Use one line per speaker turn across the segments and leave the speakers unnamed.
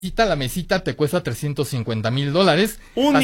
la mesita te cuesta $350,000.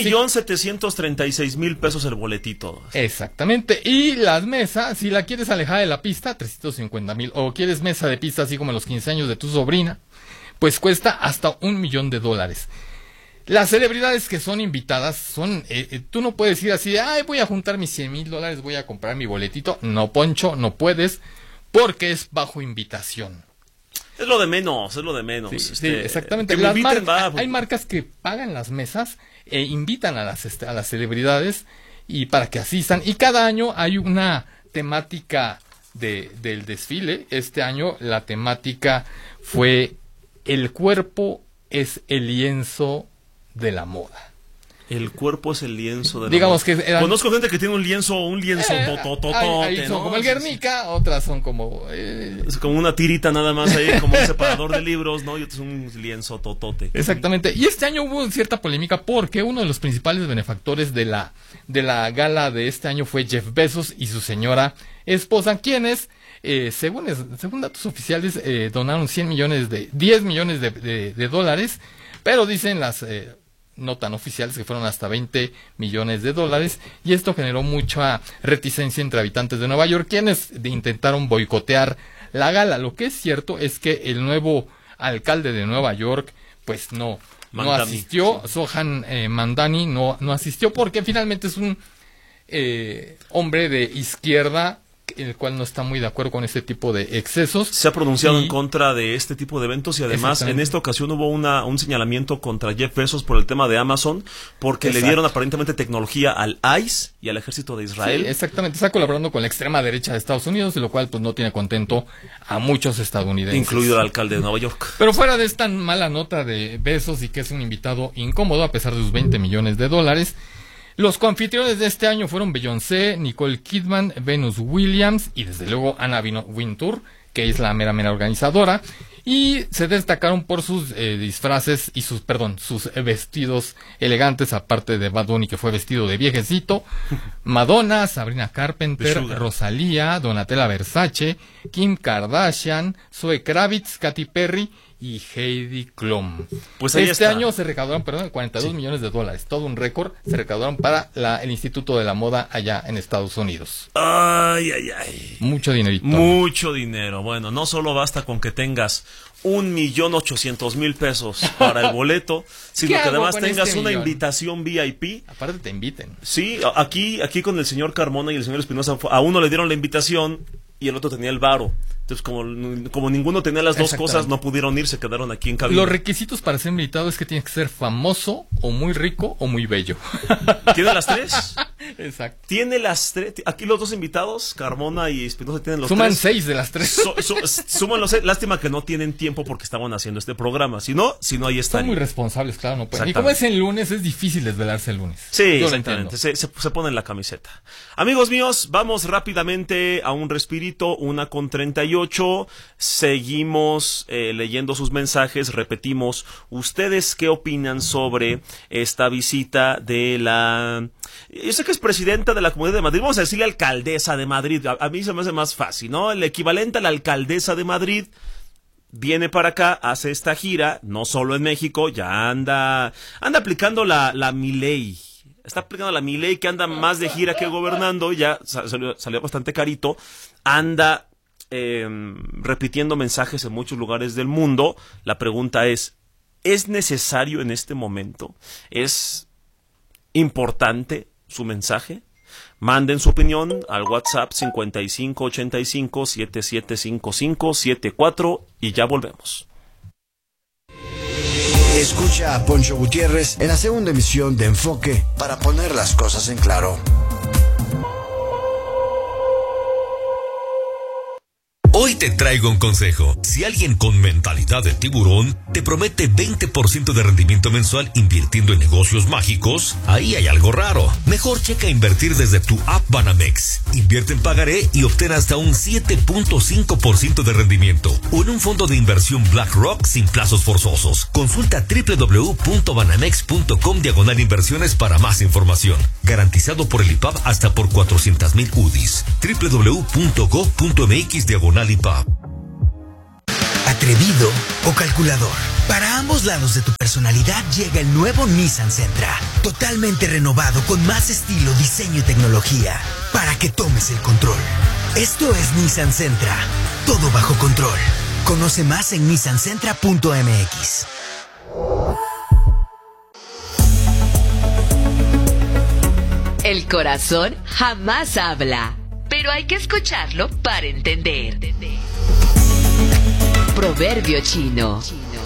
$1,736,000 el boletito.
Exactamente. Y las mesas, si la quieres alejada de la pista, 350,000. O quieres mesa de pista así como en los 15 años de tu sobrina, pues cuesta hasta $1,000,000. Las celebridades que son invitadas son, tú no puedes ir así de, ay, voy a juntar mis $100,000, voy a comprar mi boletito. No, Poncho, no puedes, porque es bajo invitación.
Es lo de menos.
Sí, exactamente. Hay marcas que pagan las mesas e invitan a las celebridades y para que asistan. Y cada año hay una temática del desfile. Este año la temática fue el cuerpo es el lienzo de la moda.
El cuerpo es el lienzo de la
Digamos
moda.
que
conozco gente que tiene un lienzo
hay son
¿no?
como el Guernica, otras son como
es como una tirita nada más ahí, como un separador de libros, ¿no? Y otro es un lienzo totote.
Exactamente. Y este año hubo cierta polémica porque uno de los principales benefactores de la gala de este año fue Jeff Bezos y su señora esposa, quienes según datos oficiales donaron 10 millones de dólares, pero dicen las no tan oficiales que fueron hasta $20 millones, y esto generó mucha reticencia entre habitantes de Nueva York, quienes intentaron boicotear la gala. Lo que es cierto es que el nuevo alcalde de Nueva York pues no asistió. Zohan Mamdani no asistió porque finalmente es un hombre de izquierda, el cual no está muy de acuerdo con este tipo de excesos.
Se ha pronunciado en contra de este tipo de eventos y además en esta ocasión hubo un señalamiento contra Jeff Bezos por el tema de Amazon, porque le dieron aparentemente tecnología al ICE y al ejército de Israel.
Sí, exactamente, está colaborando con la extrema derecha de Estados Unidos, lo cual pues no tiene contento a muchos estadounidenses.
Incluido el alcalde de Nueva York.
Pero fuera de esta mala nota de Bezos y que es un invitado incómodo a pesar de sus $20 millones, los coanfitriones de este año fueron Beyoncé, Nicole Kidman, Venus Williams y desde luego Anna Wintour, que es la mera organizadora, y se destacaron por sus disfraces y sus vestidos elegantes, aparte de Bad Bunny, que fue vestido de viejecito, Madonna, Sabrina Carpenter, Rosalía, Donatella Versace, Kim Kardashian, Zoe Kravitz, Katy Perry y Heidi Klum. Pues este año se recaudaron, $42 millones, todo un récord, se recaudaron para el Instituto de la Moda allá en Estados Unidos.
Ay.
Mucho dinerito.
Mucho dinero. Bueno, no solo basta con que tengas $1,800,000 para el boleto, sino que además tengas una invitación VIP.
Aparte te inviten.
Sí, aquí con el señor Carmona y el señor Espinosa, a uno le dieron la invitación y el otro tenía el varo. Entonces, como ninguno tenía las dos cosas, no pudieron ir, se quedaron aquí en cabina.
Los requisitos para ser invitado es que tienes que ser famoso, o muy rico, o muy bello.
¿Tiene las tres?
Exacto.
Tiene las tres. Aquí los dos invitados, Carmona y Espinosa, tienen los
Suman
tres.
6 de las 3.
Suman los 6. Lástima que no tienen tiempo porque estaban haciendo este programa. Si no, ahí están.
Son muy responsables, claro, no pueden. Y como es el lunes, es difícil desvelarse el lunes.
Sí, exactamente. Se ponen la camiseta. Amigos míos, vamos rápidamente a un respirito, 1:38. Seguimos leyendo sus mensajes. Repetimos, ¿ustedes qué opinan sobre esta visita de la... Yo sé que es presidenta de la Comunidad de Madrid, vamos a decirle alcaldesa de Madrid, a mí se me hace más fácil, ¿no? El equivalente a la alcaldesa de Madrid viene para acá, hace esta gira, no solo en México, ya anda aplicando la Milei. Está aplicando la Milei, que anda más de gira que gobernando, ya salió bastante carito, anda repitiendo mensajes en muchos lugares del mundo. La pregunta ¿es necesario en este momento? ¿Es importante su mensaje? Manden su opinión al WhatsApp 5585-7755-74 y ya volvemos.
Escucha a Poncho Gutiérrez en la segunda emisión de Enfoque para poner las cosas en claro.
Hoy te traigo un consejo. Si alguien con mentalidad de tiburón te promete 20% de rendimiento mensual invirtiendo en negocios mágicos, ahí hay algo raro. Mejor checa invertir desde tu app Banamex. Invierte en pagaré y obtén hasta un 7.5% de rendimiento. O en un fondo de inversión BlackRock sin plazos forzosos. Consulta www.banamex.com/inversiones para más información. Garantizado por el IPAB hasta por 400,000 UDIs. www.go.mx/IPAB.
¿Atrevido o calculador? Para ambos lados de tu personalidad llega el nuevo Nissan Sentra. Totalmente renovado con más estilo, diseño y tecnología. Para que tomes el control. Esto es Nissan Sentra. Todo bajo control. Conoce más en nissansentra.mx.
El corazón jamás habla, pero hay que escucharlo para entender. Proverbio chino.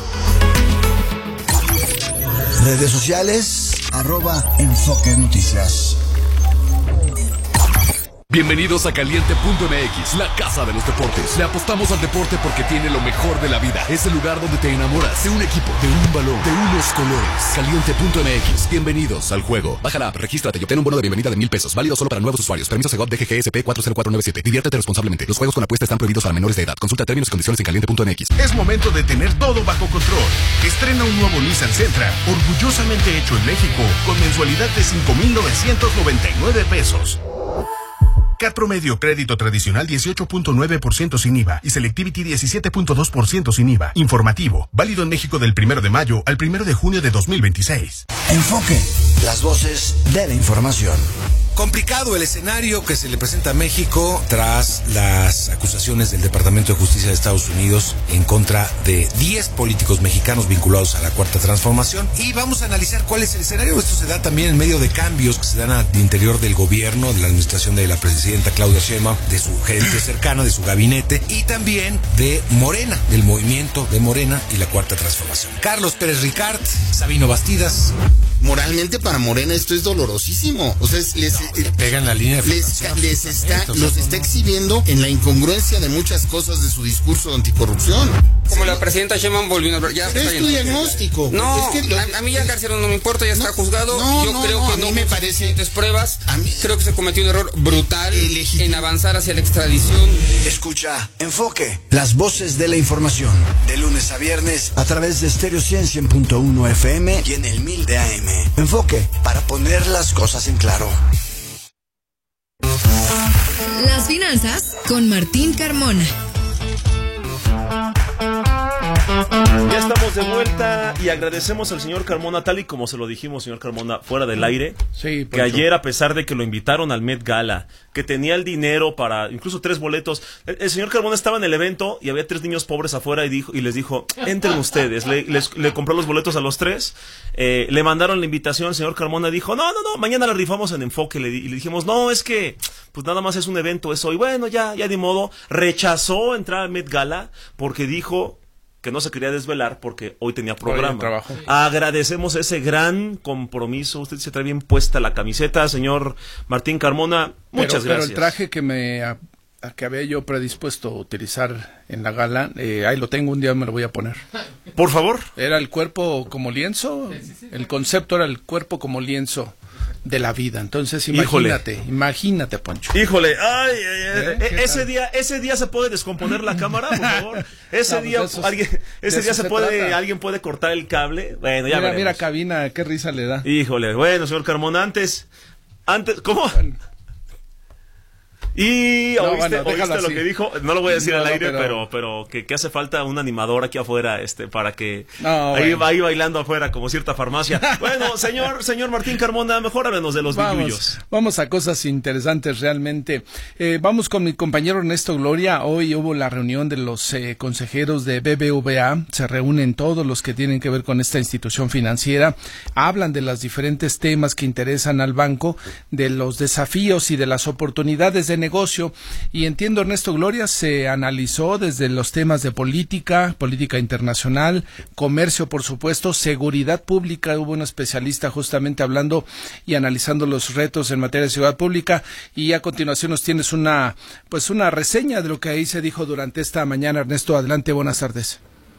Redes sociales, @Enfoque Noticias.
Bienvenidos a Caliente.mx, la casa de los deportes. Le apostamos al deporte porque tiene lo mejor de la vida. Es el lugar donde te enamoras de un equipo, de un balón, de unos colores. Caliente.mx, bienvenidos al juego. Baja la app, regístrate y obtén un bono de bienvenida de $1,000. Válido solo para nuevos usuarios. Permiso Segov DGGSP 40497. Diviértete responsablemente. Los juegos con apuesta están prohibidos para menores de edad. Consulta términos y condiciones en Caliente.mx.
Es momento de tener todo bajo control. Estrena un nuevo Nissan Sentra, orgullosamente hecho en México, con mensualidad de $5,999. CAT promedio, crédito tradicional 18.9% sin IVA y Selectivity 17.2% sin IVA. Informativo, válido en México del 1 de mayo al 1 de junio de 2026.
Enfoque, las voces de la información.
Complicado el escenario que se le presenta a México tras las acusaciones del Departamento de Justicia de Estados Unidos en contra de 10 políticos mexicanos vinculados a la Cuarta Transformación. Y vamos a analizar cuál es el escenario. Esto se da también en medio de cambios que se dan al interior del gobierno, de la administración de la presidenta Claudia Sheinbaum, de su gente cercana, de su gabinete, y también de Morena, del movimiento de Morena y la Cuarta Transformación. Carlos Pérez Ricard, Sabino Bastidas.
Moralmente para Morena esto es dolorosísimo. O sea,
pegan la línea de
los está exhibiendo en la incongruencia de muchas cosas de su discurso anticorrupción.
Como la presidenta Sheinbaum volvió a hablar, ya
es tu diagnóstico.
No, es que a mí ya García no me importa, ya está juzgado. Yo creo que no me parece suficientes pruebas. Creo que se cometió un error brutal en avanzar hacia la extradición.
Escucha Enfoque, las voces de la información, de lunes a viernes a través de Stereo 100.1 FM y en el 1000 de AM. Enfoque, para poner las cosas en claro.
Las finanzas con Martín Carmona.
Ya estamos de vuelta y agradecemos al señor Carmona, tal y como se lo dijimos, señor Carmona, fuera del aire,
sí,
que ayer, a pesar de que lo invitaron al Met Gala, que tenía el dinero para incluso 3 boletos, el señor Carmona estaba en el evento y había 3 niños pobres afuera y les dijo, entren ustedes, le compró los boletos a los 3, le mandaron la invitación, el señor Carmona dijo, no, mañana la rifamos en Enfoque, y le dijimos, no, es que pues nada más es un evento eso, y bueno, ya de modo, rechazó entrar al Met Gala porque dijo que no se quería desvelar porque hoy tenía programa. Agradecemos ese gran compromiso. Usted se trae bien puesta la camiseta, señor Martín Carmona. Muchas gracias.
Pero el traje que había yo predispuesto a utilizar en la gala, ahí lo tengo, un día me lo voy a poner.
Por favor.
Era el cuerpo como lienzo. Sí. El concepto era el cuerpo como lienzo de la vida. Entonces imagínate, Poncho.
Híjole, ese día se puede descomponer la cámara, por favor. Alguien puede cortar el cable. Bueno, ya veremos.
Mira cabina, qué risa le da.
Híjole, bueno, señor Carmona, antes, ¿cómo? Bueno. Y oíste lo que dijo, no lo voy a decir al aire, pero que hace falta un animador aquí afuera, para que ahí bailando afuera como cierta farmacia. Bueno, señor Martín Carmona, mejor háblenos de los billullos.
Vamos a cosas interesantes realmente. Vamos con mi compañero Ernesto Gloria. Hoy hubo la reunión de los consejeros de BBVA. Se reúnen todos los que tienen que ver con esta institución financiera. Hablan de los diferentes temas que interesan al banco, de los desafíos y de las oportunidades de negocio, y entiendo, Ernesto Gloria, se analizó desde los temas de política internacional, comercio, por supuesto, seguridad pública. Hubo un especialista justamente hablando y analizando los retos en materia de seguridad pública, y a continuación nos tienes una reseña de lo que ahí se dijo durante esta mañana. Ernesto, adelante, buenas tardes.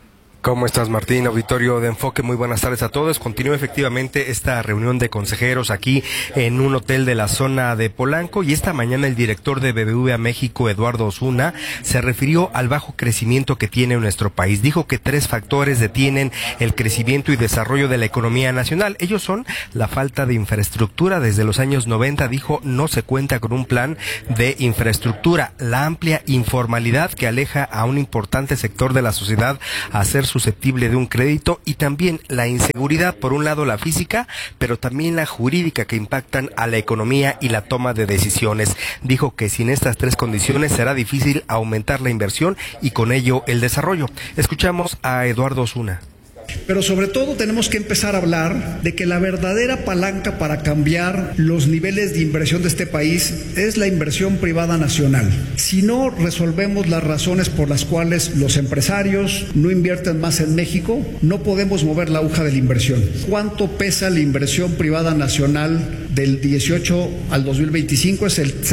¿Cómo estás, Martín? Auditorio de Enfoque, muy buenas tardes a todos. Continúa efectivamente esta reunión de consejeros aquí en un hotel de la zona de Polanco, y esta mañana el director de BBVA México, Eduardo Osuna, se refirió al bajo crecimiento que tiene nuestro país. Dijo que 3 factores detienen el crecimiento y desarrollo de la economía nacional. Ellos son la falta de infraestructura. Desde los años 90, dijo, no se cuenta con un plan de infraestructura, la amplia informalidad que aleja a un importante sector de la sociedad a ser susceptible de un crédito, y también la inseguridad, por un lado la física, pero también la jurídica, que impactan a la economía y la toma de decisiones. Dijo que sin estas 3 condiciones será difícil aumentar la inversión y con ello el desarrollo. Escuchamos a Eduardo Osuna.
Pero sobre todo tenemos que empezar a hablar de que la verdadera palanca para cambiar los niveles de inversión de este país es la inversión privada nacional. Si no resolvemos las razones por las cuales los empresarios no invierten más en México, no podemos mover la aguja de la inversión. ¿Cuánto pesa la inversión privada nacional del 18 al 2025? Es el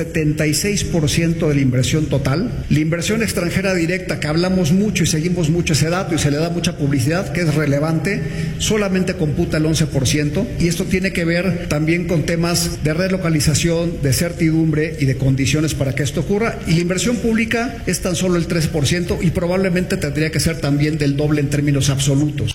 76% de la inversión total. La inversión extranjera directa, que hablamos mucho y seguimos mucho ese dato y se le da mucha publicidad, que es relevante, solamente computa el 11%, y esto tiene que ver también con temas de relocalización, de certidumbre y de condiciones para que esto ocurra, y la inversión pública es tan solo el 3% y probablemente tendría que ser también del doble en términos absolutos.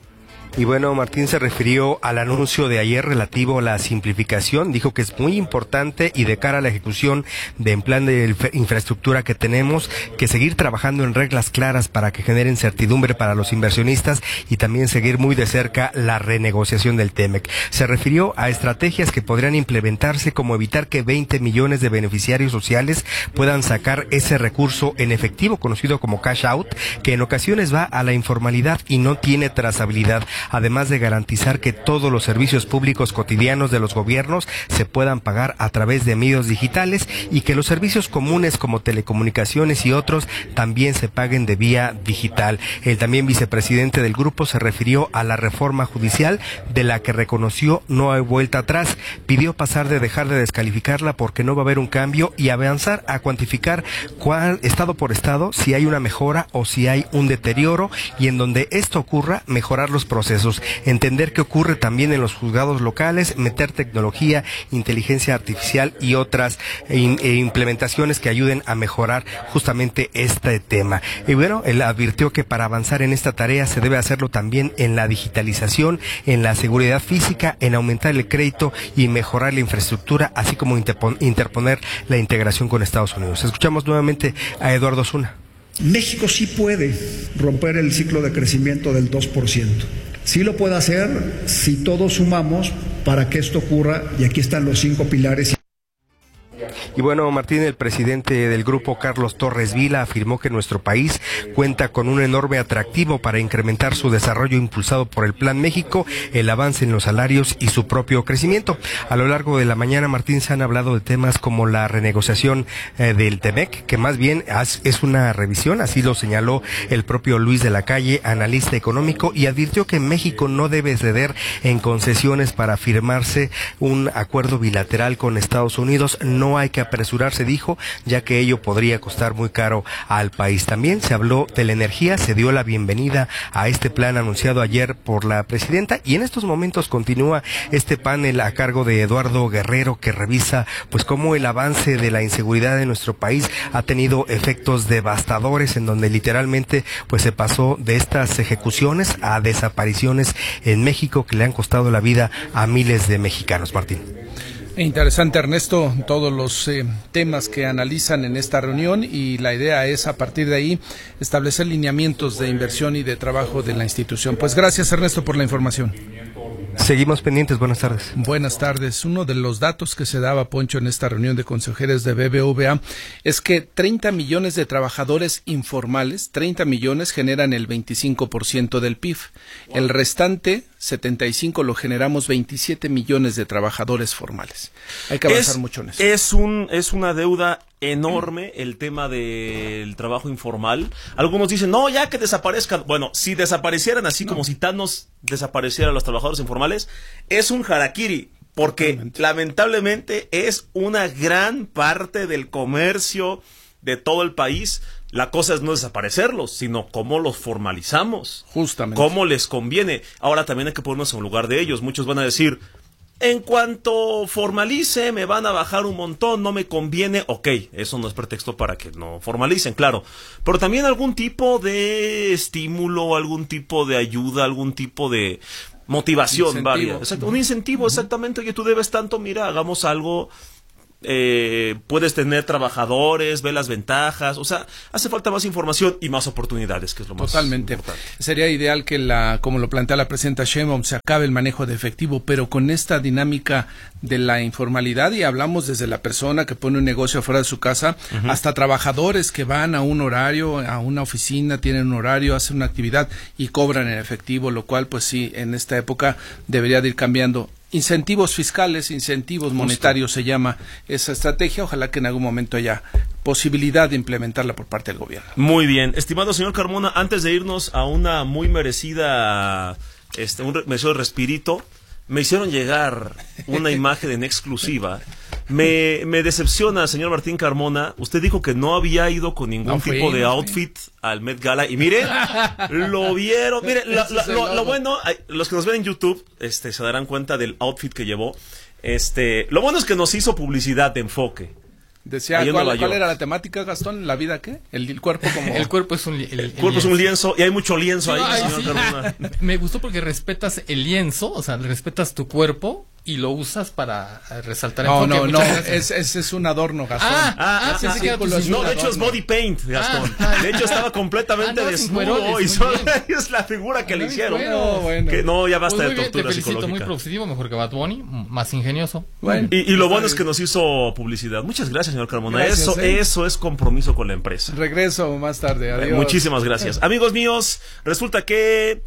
Y bueno, Martín se refirió al anuncio de ayer relativo a la simplificación. Dijo que es muy importante, y de cara a la ejecución del plan de infraestructura que tenemos, que seguir trabajando en reglas claras para que generen certidumbre para los inversionistas, y también seguir muy de cerca la renegociación del TEMEC. Se refirió a estrategias que podrían implementarse, como evitar que 20 millones de beneficiarios sociales puedan sacar ese recurso en efectivo, conocido como cash out, que en ocasiones va a la informalidad y no tiene trazabilidad. Además de garantizar que todos los servicios públicos cotidianos de los gobiernos se puedan pagar a través de medios digitales, y que los servicios comunes como telecomunicaciones y otros también se paguen de vía digital. El también vicepresidente del grupo se refirió a la reforma judicial, de la que reconoció no hay vuelta atrás. Pidió pasar de dejar de descalificarla porque no va a haber un cambio, y avanzar a cuantificar estado por estado si hay una mejora o si hay un deterioro, y en donde esto ocurra, mejorar los procesos. Entender qué ocurre también en los juzgados locales, meter tecnología, inteligencia artificial y otras implementaciones que ayuden a mejorar justamente este tema. Y bueno, él advirtió que para avanzar en esta tarea se debe hacerlo también en la digitalización, en la seguridad física, en aumentar el crédito y mejorar la infraestructura, así como interponer la integración con Estados Unidos. Escuchamos nuevamente a Eduardo Osuna.
México sí puede romper el ciclo de crecimiento del 2%. Sí lo puede hacer si todos sumamos para que esto ocurra, y aquí están los 5 pilares.
Y bueno, Martín, el presidente del grupo, Carlos Torres Vila, afirmó que nuestro país cuenta con un enorme atractivo para incrementar su desarrollo impulsado por el Plan México, el avance en los salarios y su propio crecimiento. A lo largo de la mañana, Martín, se han hablado de temas como la renegociación del TEMEC, que más bien es una revisión, así lo señaló el propio Luis de la Calle, analista económico, y advirtió que México no debe ceder en concesiones para firmarse un acuerdo bilateral con Estados Unidos. No hay que apresurarse, dijo, ya que ello podría costar muy caro al país. También se habló de la energía, se dio la bienvenida a este plan anunciado ayer por la presidenta, y en estos momentos continúa este panel a cargo de Eduardo Guerrero, que revisa pues cómo el avance de la inseguridad de nuestro país ha tenido efectos devastadores, en donde literalmente pues se pasó de estas ejecuciones a desapariciones en México que le han costado la vida a miles de mexicanos. Martín.
Interesante, Ernesto, todos los temas que analizan en esta reunión, y la idea es a partir de ahí establecer lineamientos de inversión y de trabajo de la institución. Pues gracias, Ernesto, por la información.
Seguimos pendientes, buenas tardes.
Buenas tardes. Uno de los datos que se daba, Poncho, en esta reunión de consejeros de BBVA es que 30 millones de trabajadores informales, 30 millones generan el 25% del PIB. El restante, 75, lo generamos 27 millones de trabajadores formales. Hay que avanzar mucho en eso.
Es una deuda enorme el tema del trabajo informal. Algunos dicen, no, ya que desaparezcan. Bueno, si desaparecieran así como si Thanos desaparecieran los trabajadores informales, es un harakiri, porque lamentablemente es una gran parte del comercio de todo el país. La cosa es no desaparecerlos, sino cómo los formalizamos.
Justamente.
Cómo les conviene. Ahora también hay que ponernos en el lugar de ellos. Muchos van a decir, en cuanto formalice me van a bajar un montón, no me conviene. Ok, eso no es pretexto para que no formalicen, claro. Pero también algún tipo de estímulo, algún tipo de ayuda, algún tipo de motivación, varia. Exacto, un incentivo, exactamente. Oye, tú debes tanto, mira, hagamos algo. Puedes tener trabajadores, ve las ventajas, o sea, hace falta más información y más oportunidades, que es lo más
totalmente
importante.
Sería ideal que como lo plantea la presidenta Sheinbaum, se acabe el manejo de efectivo, pero con esta dinámica de la informalidad, y hablamos desde la persona que pone un negocio fuera de su casa, hasta trabajadores que van a un horario, a una oficina, tienen un horario, hacen una actividad y cobran en efectivo, lo cual pues sí, en esta época debería de ir cambiando. Incentivos fiscales, incentivos monetarios se llama esa estrategia. Ojalá que en algún momento haya posibilidad de implementarla por parte del gobierno.
Muy bien. Estimado señor Carmona, antes de irnos a una muy merecida, un merecido respirito, me hicieron llegar una imagen en exclusiva. Me decepciona, señor Martín Carmona. Usted dijo que no había ido con ningún tipo de outfit al Met Gala. Y mire, lo vieron. Mire, lo bueno, los que nos ven en YouTube se darán cuenta del outfit que llevó. Lo bueno es que nos hizo publicidad de Enfoque.
Decía, ¿cuál era la temática, Gastón? ¿La vida qué? El cuerpo como...
El cuerpo es un
lienzo y hay mucho lienzo ahí, señor Carmona.
Me gustó porque respetas el lienzo, o sea, respetas tu cuerpo y lo usas para resaltar Enfoque.
No, ese es un adorno, Gastón.
No, de hecho es body paint, Gastón. De hecho estaba completamente desnudo y solo es la figura que le hicieron.
Bueno.
Que no, ya basta
pues
de tortura
te felicito,
psicológica.
Muy positivo, mejor que Bad Bunny, más ingenioso.
Bueno, y lo bueno es que nos hizo publicidad. Muchas gracias, señor Carmona. Eso es compromiso con la empresa.
Regreso más tarde, adiós.
Muchísimas gracias. Amigos míos, resulta que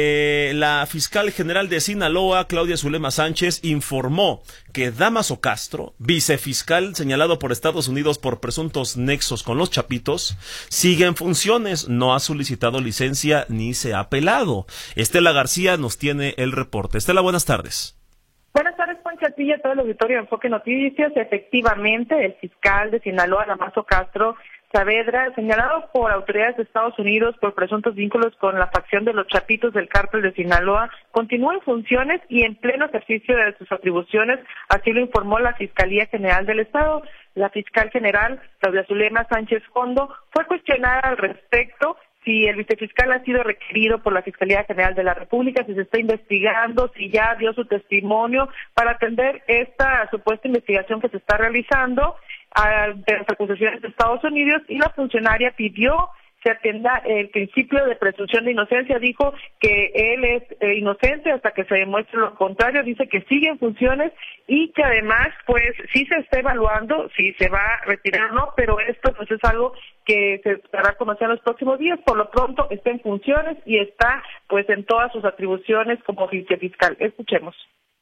la fiscal general de Sinaloa, Claudia Zulema Sánchez, informó que Dámaso Castro, vicefiscal señalado por Estados Unidos por presuntos nexos con los Chapitos, sigue en funciones, no ha solicitado licencia ni se ha apelado. Estela García nos tiene el reporte. Estela, buenas tardes.
Buenas tardes, Juan Chatilla, todo el auditorio de Enfoque Noticias. Efectivamente, el fiscal de Sinaloa, Dámaso Castro Saavedra, señalado por autoridades de Estados Unidos por presuntos vínculos con la facción de los Chapitos del Cártel de Sinaloa, continúa en funciones y en pleno ejercicio de sus atribuciones, así lo informó la Fiscalía General del Estado. La fiscal general, Claudia Zulema Sánchez Fondo, fue cuestionada al respecto si el vicefiscal ha sido requerido por la Fiscalía General de la República, si se está investigando, si ya dio su testimonio para atender esta supuesta investigación que se está realizando de las acusaciones de Estados Unidos, y la funcionaria pidió se atienda el principio de presunción de inocencia. Dijo que él es inocente hasta que se demuestre lo contrario. Dice que sigue en funciones y que además pues sí se está evaluando si se va a retirar o no, pero esto pues es algo que se dará a conocer en los próximos días. Por lo pronto está en funciones y está pues en todas sus atribuciones como vicefiscal. Escuchemos.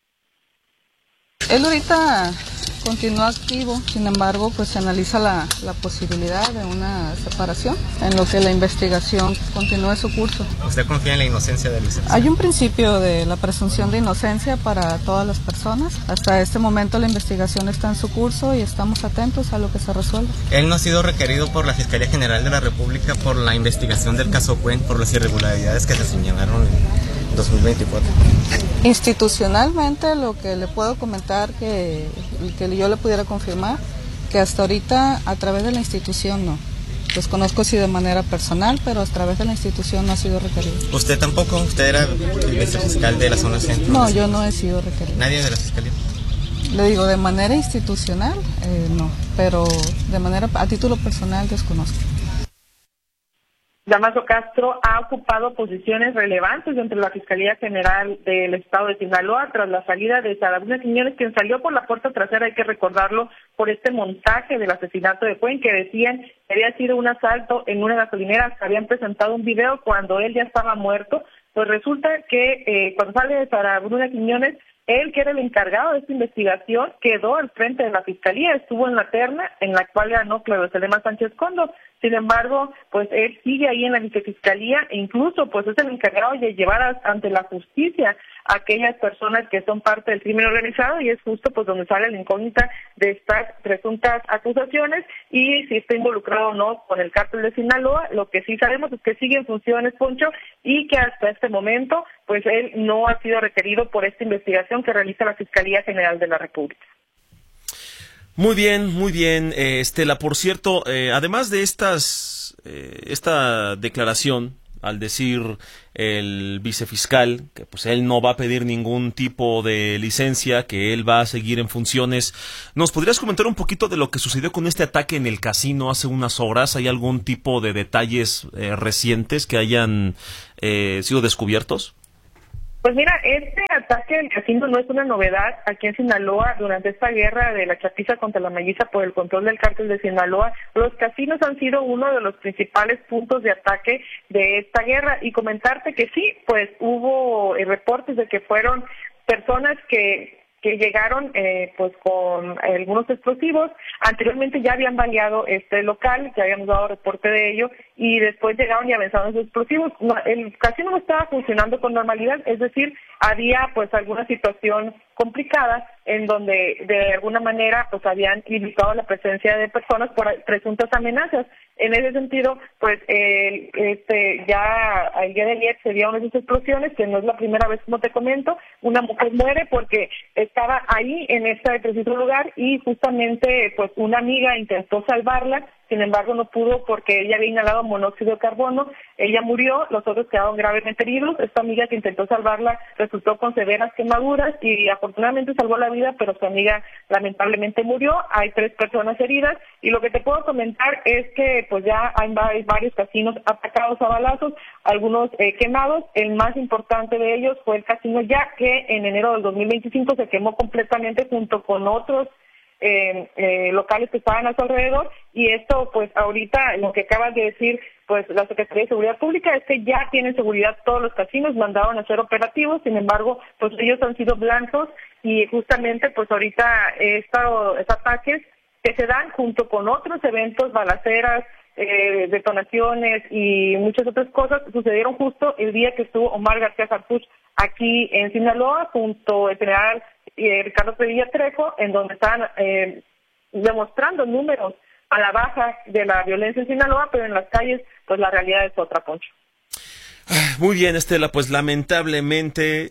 Él ahorita continúa activo, sin embargo, pues se analiza la posibilidad de una separación en lo que la investigación continúe su curso.
¿Usted confía en la inocencia del licenciado?
Hay un principio de la presunción de inocencia para todas las personas. Hasta este momento la investigación está en su curso y estamos atentos a lo que se resuelva.
Él no ha sido requerido por la Fiscalía General de la República por la investigación del caso Cuen, por las irregularidades que se señalaron en 2024.
Institucionalmente, lo que le puedo comentar que yo le pudiera confirmar, que hasta ahorita a través de la institución no. Desconozco si de manera personal, pero a través de la institución no ha sido requerido.
¿Usted tampoco? ¿Usted era el vicefiscal de la zona centro?
No, yo no he sido requerido.
¿Nadie de la Fiscalía?
Le digo, de manera institucional, no, pero de manera a título personal desconozco.
Dámaso Castro ha ocupado posiciones relevantes dentro de la Fiscalía General del Estado de Sinaloa tras la salida de Sara Bruna Quiñones, quien salió por la puerta trasera, hay que recordarlo, por este montaje del asesinato de Cuen, que decían que había sido un asalto en una gasolinera, que habían presentado un video cuando él ya estaba muerto. Pues resulta que cuando sale Sara Bruna Quiñones, él, que era el encargado de esta investigación, quedó al frente de la Fiscalía, estuvo en la terna en la cual ganó Claudia Zulema Sánchez Fondo. Sin embargo, pues él sigue ahí en la vicefiscalía e incluso pues es el encargado de llevar ante la justicia aquellas personas que son parte del crimen organizado, y es justo pues donde sale la incógnita de estas presuntas acusaciones y si está involucrado o no con el cártel de Sinaloa. Lo que sí sabemos es que sigue en funciones, Poncho, y que hasta este momento pues él no ha sido requerido por esta investigación que realiza la Fiscalía General de la República.
Muy bien, Estela. Por cierto, además de esta declaración, al decir el vicefiscal que pues él no va a pedir ningún tipo de licencia, que él va a seguir en funciones, ¿nos podrías comentar un poquito de lo que sucedió con este ataque en el casino hace unas horas? ¿Hay algún tipo de detalles recientes que hayan sido descubiertos?
Pues mira, este ataque al casino no es una novedad aquí en Sinaloa. Durante esta guerra de la chapiza contra la melliza por el control del cártel de Sinaloa, los casinos han sido uno de los principales puntos de ataque de esta guerra. Y comentarte que sí, pues hubo reportes de que fueron personas que llegaron pues con algunos explosivos. Anteriormente ya habían baleado este local, ya habíamos dado reporte de ello, y después llegaron y avanzaron esos explosivos. El casino no estaba funcionando con normalidad, es decir, había pues alguna situación complicada en donde de alguna manera pues habían limitado la presencia de personas por presuntas amenazas. En ese sentido, pues ya el día de ayer se dieron esas explosiones, que no es la primera vez, como te comento. Una mujer muere porque estaba ahí en este preciso lugar y justamente pues una amiga intentó salvarla. Sin embargo, no pudo porque ella había inhalado monóxido de carbono. Ella murió, los otros quedaron gravemente heridos. Esta amiga que intentó salvarla resultó con severas quemaduras y afortunadamente salvó la vida, pero su amiga lamentablemente murió. Hay 3 personas heridas y lo que te puedo comentar es que pues ya hay varios casinos atacados a balazos, algunos quemados. El más importante de ellos fue el casino Ya, que en enero del 2025 se quemó completamente junto con otros locales que estaban a su alrededor. Y esto pues ahorita lo que acabas de decir pues la Secretaría de Seguridad Pública es que ya tienen seguridad todos los casinos, mandaron a hacer operativos. Sin embargo pues ellos han sido blancos y justamente pues ahorita estos ataques que se dan junto con otros eventos, balaceras, detonaciones y muchas otras cosas, sucedieron justo el día que estuvo Omar García Harfuch aquí en Sinaloa junto al general Ricardo Pedilla Trejo, en donde están demostrando números a la baja de la violencia en Sinaloa, pero en las calles pues la realidad es otra, Poncho.
Muy bien, Estela, pues lamentablemente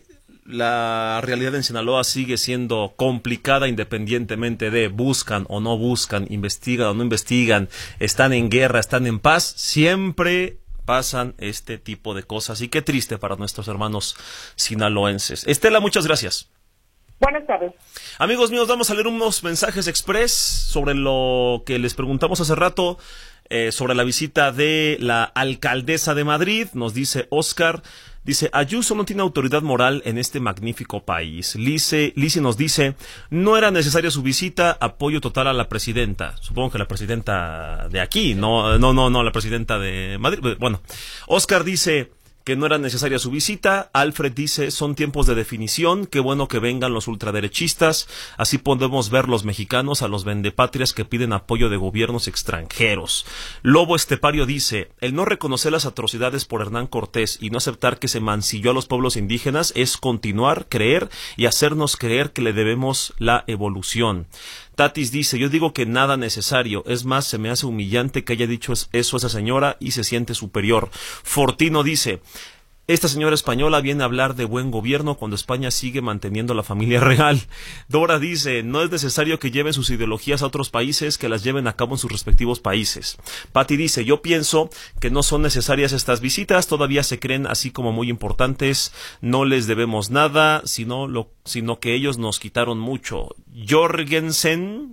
la realidad en Sinaloa sigue siendo complicada independientemente de buscan o no buscan, investigan o no investigan, están en guerra, están en paz, siempre pasan este tipo de cosas y qué triste para nuestros hermanos sinaloenses. Estela, muchas gracias.
Buenas tardes.
Amigos míos, vamos a leer unos mensajes express sobre lo que les preguntamos hace rato, sobre la visita de la alcaldesa de Madrid. Nos dice Oscar, dice, Ayuso no tiene autoridad moral en este magnífico país. Lisi nos dice, no era necesaria su visita, apoyo total a la presidenta. Supongo que la presidenta de aquí, no, la presidenta de Madrid. Bueno, Oscar dice que no era necesaria su visita. Alfred dice, son tiempos de definición, qué bueno que vengan los ultraderechistas, así podemos ver los mexicanos a los vendepatrias que piden apoyo de gobiernos extranjeros. Lobo Estepario dice, el no reconocer las atrocidades por Hernán Cortés y no aceptar que se mancilló a los pueblos indígenas es continuar, creer y hacernos creer que le debemos la evolución. Tatis dice, yo digo que nada necesario, es más, se me hace humillante que haya dicho eso esa señora y se siente superior. Fortino dice, esta señora española viene a hablar de buen gobierno cuando España sigue manteniendo la familia real. Dora dice, no es necesario que lleven sus ideologías a otros países, que las lleven a cabo en sus respectivos países. Patti dice, yo pienso que no son necesarias estas visitas, todavía se creen así como muy importantes, no les debemos nada, sino que ellos nos quitaron mucho. Jorgensen,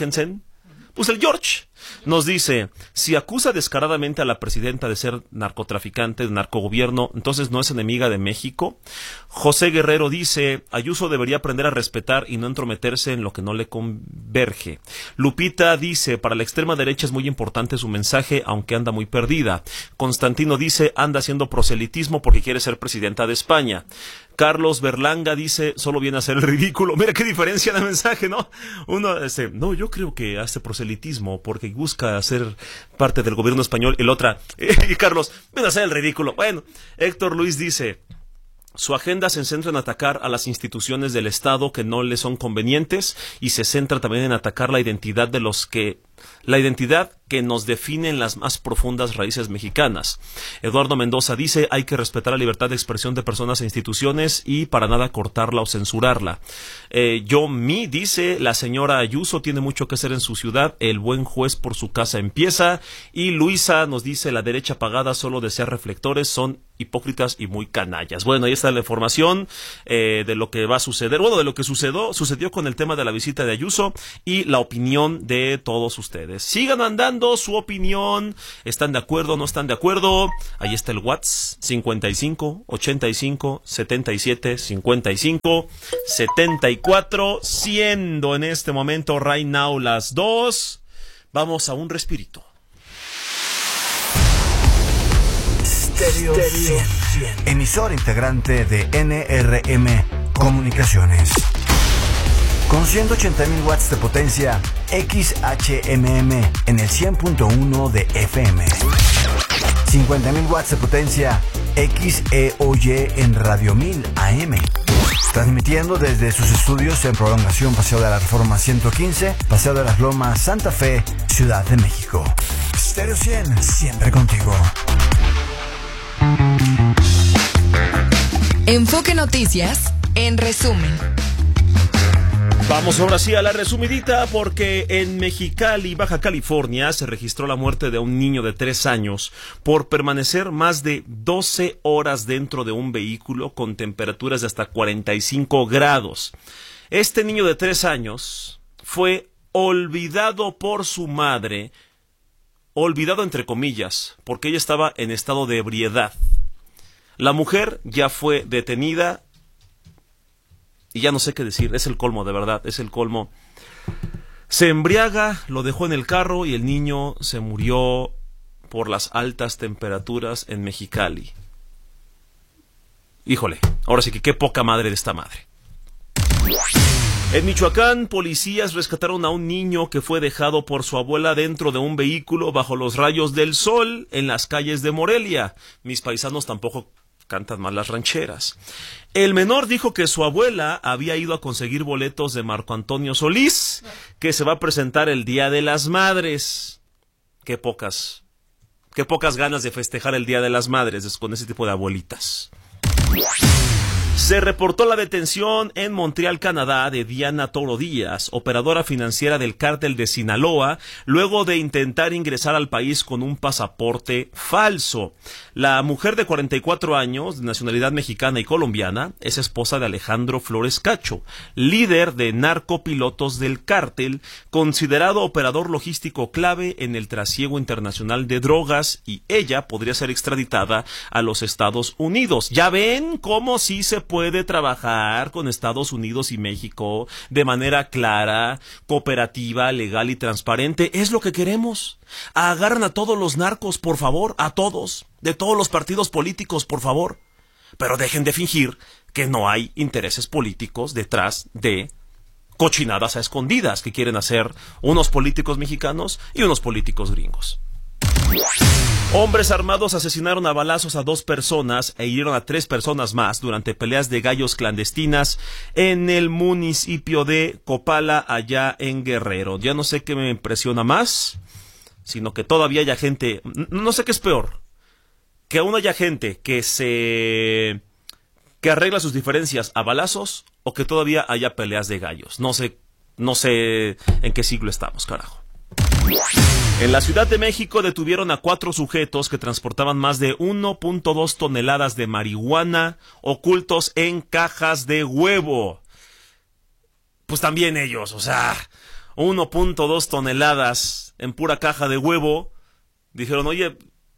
pues el George, nos dice, si acusa descaradamente a la presidenta de ser narcotraficante, de narcogobierno, entonces no es enemiga de México. José Guerrero dice, Ayuso debería aprender a respetar y no entrometerse en lo que no le converge. Lupita dice, para la extrema derecha es muy importante su mensaje, aunque anda muy perdida. Constantino dice, anda haciendo proselitismo porque quiere ser presidenta de España. Carlos Berlanga dice, solo viene a hacer el ridículo. Mira qué diferencia de mensaje, ¿no? Uno dice, no, yo creo que hace proselitismo porque busca ser parte del gobierno español. Y la otra, y Carlos, viene a hacer el ridículo. Bueno, Héctor Luis dice, Su agenda se centra en atacar a las instituciones del Estado que no le son convenientes y se centra también en atacar la identidad que nos define en las más profundas raíces mexicanas. Eduardo Mendoza dice: hay que respetar la libertad de expresión de personas e instituciones y para nada cortarla o censurarla. Dice: la señora Ayuso tiene mucho que hacer en su ciudad, el buen juez por su casa empieza. Y Luisa nos dice: la derecha pagada solo desea reflectores, son hipócritas y muy canallas. Bueno, ahí está la información de lo que va a suceder, de lo que sucedió con el tema de la visita de Ayuso y la opinión de todos ustedes. Sigan mandando su opinión. ¿Están de acuerdo? ¿No están de acuerdo? Ahí está el WhatsApp: 55 85 77 55 74, siendo en este momento right now las 2. Vamos a un respirito.
Stereo 100, emisor integrante de NRM Comunicaciones. Con 180.000 watts de potencia, XHMM en el 100.1 de FM. 50.000 watts de potencia, XEOY en Radio 1000 AM. Transmitiendo desde sus estudios en Prolongación Paseo de la Reforma 115, Paseo de las Lomas, Santa Fe, Ciudad de México. Stereo 100, siempre contigo.
Enfoque Noticias, en resumen.
Vamos ahora sí a la resumidita, porque en Mexicali, Baja California, se registró la muerte de un niño de 3 años por permanecer más de 12 horas dentro de un vehículo con temperaturas de hasta 45 grados. Este niño de 3 años fue olvidado por su madre, olvidado entre comillas, porque ella estaba en estado de ebriedad. La mujer ya fue detenida. Y ya no sé qué decir, es el colmo, de verdad, es el colmo. Se embriaga, lo dejó en el carro y el niño se murió por las altas temperaturas en Mexicali. Híjole, ahora sí que qué poca madre de esta madre. En Michoacán, policías rescataron a un niño que fue dejado por su abuela dentro de un vehículo bajo los rayos del sol en las calles de Morelia. Mis paisanos tampoco cantan mal las rancheras. El menor dijo que su abuela había ido a conseguir boletos de Marco Antonio Solís, que se va a presentar el Día de las Madres. Qué pocas ganas de festejar el Día de las Madres con ese tipo de abuelitas. Se reportó la detención en Montreal, Canadá, de Diana Toro Díaz, operadora financiera del cártel de Sinaloa, luego de intentar ingresar al país con un pasaporte falso. La mujer de 44 años, de nacionalidad mexicana y colombiana, es esposa de Alejandro Flores Cacho, líder de narcopilotos del cártel, considerado operador logístico clave en el trasiego internacional de drogas, y ella podría ser extraditada a los Estados Unidos. ¿Ya ven cómo sí se puede trabajar con Estados Unidos y México de manera clara, cooperativa, legal y transparente? Es lo que queremos. Agarran a todos los narcos, por favor, a todos, de todos los partidos políticos, por favor. Pero dejen de fingir que no hay intereses políticos detrás de cochinadas a escondidas que quieren hacer unos políticos mexicanos y unos políticos gringos. Hombres armados asesinaron a balazos a 2 personas e hirieron a 3 personas más durante peleas de gallos clandestinas en el municipio de Copala, allá en Guerrero. Ya no sé qué me impresiona más, sino que todavía haya gente, no sé qué es peor, que aún haya gente que arregla sus diferencias a balazos, o que todavía haya peleas de gallos. No sé en qué siglo estamos, carajo. En la Ciudad de México detuvieron a 4 sujetos que transportaban más de 1.2 toneladas de marihuana ocultos en cajas de huevo. Pues también ellos, 1.2 toneladas en pura caja de huevo. Dijeron, oye,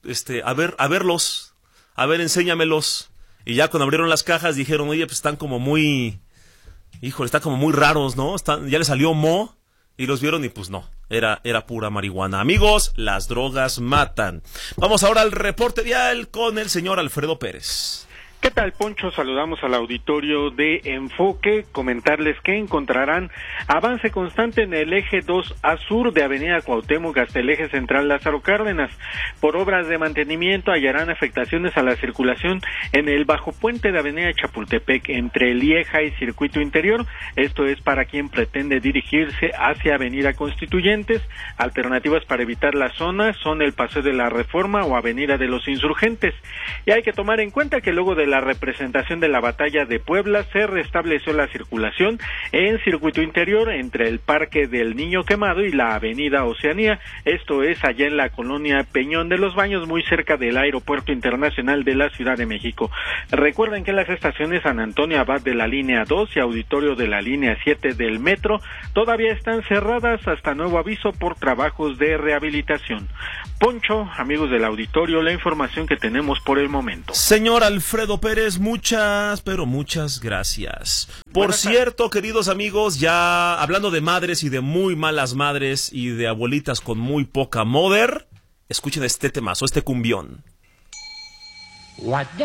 enséñamelos. Y ya cuando abrieron las cajas dijeron, oye, pues están como muy raros, ¿no? Ya le salió moho. Y los vieron y pues no, era pura marihuana. Amigos, las drogas matan. Vamos ahora al reporte vial con el señor Alfredo Pérez.
¿Qué tal, Poncho? Saludamos al auditorio de Enfoque. Comentarles que encontrarán avance constante en el eje 2A Sur de Avenida Cuauhtémoc hasta el eje central Lázaro Cárdenas. Por obras de mantenimiento hallarán afectaciones a la circulación en el bajo puente de Avenida Chapultepec entre Lieja y Circuito Interior. Esto es para quien pretende dirigirse hacia Avenida Constituyentes. Alternativas para evitar la zona son el Paseo de la Reforma o Avenida de los Insurgentes. Y hay que tomar en cuenta que luego de la representación de la Batalla de Puebla se restableció la circulación en Circuito Interior entre el Parque del Niño Quemado y la Avenida Oceanía. Esto es allá en la colonia Peñón de los Baños, muy cerca del Aeropuerto Internacional de la Ciudad de México. Recuerden que las estaciones San Antonio Abad de la línea 2 y Auditorio de la línea 7 del metro todavía están cerradas hasta nuevo aviso por trabajos de rehabilitación. Poncho, amigos del auditorio, la información que tenemos por el momento.
Señor Alfredo Pérez, muchas gracias. Por cierto, queridos amigos, ya hablando de madres y de muy malas madres y de abuelitas con muy poca mother, escuchen este temazo, este cumbión.